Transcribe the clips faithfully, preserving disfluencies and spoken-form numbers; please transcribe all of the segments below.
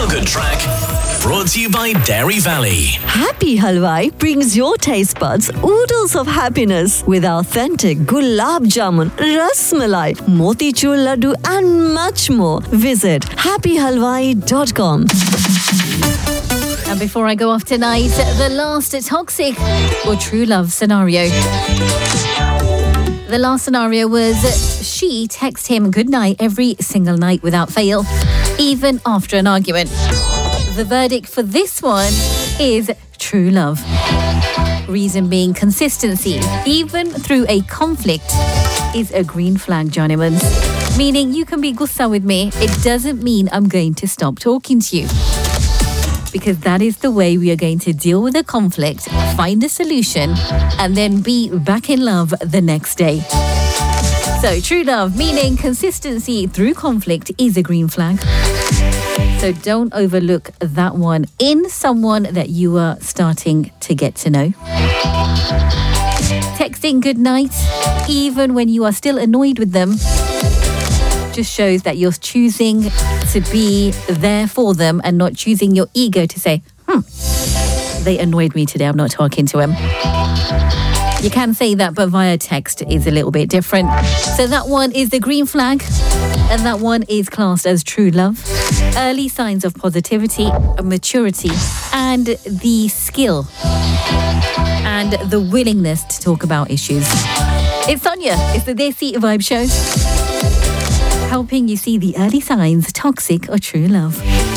feel-good track brought to you by Dairy Valley. Happy Halwai brings your taste buds oodles of happiness with authentic gulab jamun, ras malai, motichur laddu and much more. Visit happy halwai dot com. And before I go off tonight, the last toxic or true love scenario. The last scenario was she texted him goodnight every single night without fail, even after an argument. The verdict for this one is true love. Reason being consistency, even through a conflict, is a green flag, Johnny Mans. Meaning you can be gussa with me, it doesn't mean I'm going to stop talking to you. Because that is the way we are going to deal with the conflict, find a solution, and then be back in love the next day. So true love, meaning consistency through conflict, is a green flag. So don't overlook that one in someone that you are starting to get to know. Texting goodnight, even when you are still annoyed with them, just shows that you're choosing to be there for them and not choosing your ego to say, hmm, they annoyed me today, I'm not talking to him. You can say that, but via text is a little bit different. So that one is the green flag, and that one is classed as true love. Early signs of positivity, maturity, and the skill and the willingness to talk about issues. It's Sonia. It's the Desi Vibe Show, helping you see the early signs, toxic or true love.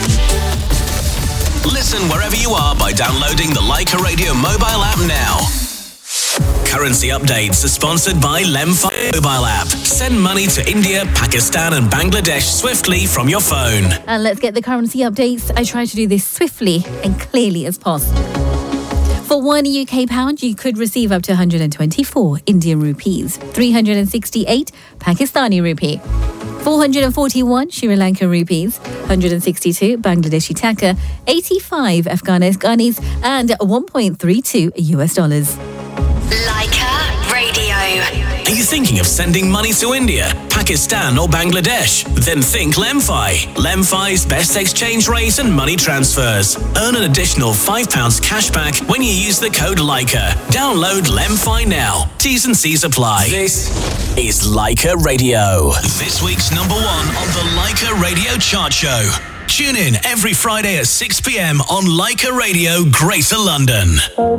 Listen wherever you are by downloading the Leica Radio mobile app now. Currency updates are sponsored by Lemfi mobile app. Send money to India, Pakistan and Bangladesh swiftly from your phone. And let's get the currency updates. I try to do this swiftly and clearly as possible. For one U K pound, you could receive up to one hundred twenty-four Indian rupees, three hundred sixty-eight Pakistani rupee, four hundred forty-one Sri Lankan rupees, one hundred sixty-two Bangladeshi taka, eighty-five Afghanis, and one point three two U S dollars. Leica Radio. Are you thinking of sending money to India, Pakistan or Bangladesh? Then think Lemfi. Lemfi's best exchange rate and money transfers. Earn an additional five pounds cash back when you use the code Leica. Download Lemfi now. T's and C's apply. This is Leica Radio. This week's number one on the Leica Radio Chart Show. Tune in every Friday at six p.m. on Leica Radio, Greater London.